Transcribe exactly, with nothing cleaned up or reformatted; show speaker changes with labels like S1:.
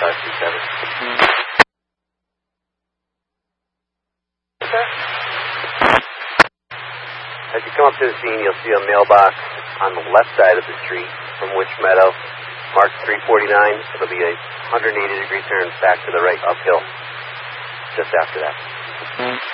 S1: five two seven. As you come up to the scene, you'll see a mailbox on the left side of the street from Witch Meadow, marked three forty-nine. It'll be a one hundred eighty degree turn back to the right uphill just after that.